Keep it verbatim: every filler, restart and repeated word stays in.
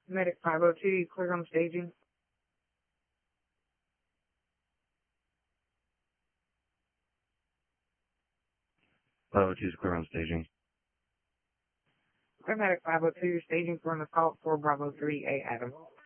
Medic five oh two, you clear on staging. five oh two is clear on staging. Medic five oh two, staging for an assault for Bravo three, A Adam.